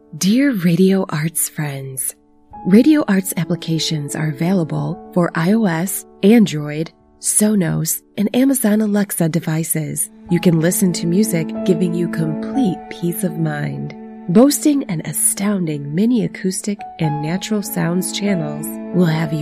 Dear Radio Arts friends, Radio Arts applications are available for iOS, Android, Sonos, and Amazon Alexa devices. You can listen to music, giving you complete peace of mind. Boasting an astounding mini acoustic and natural sounds channels will have you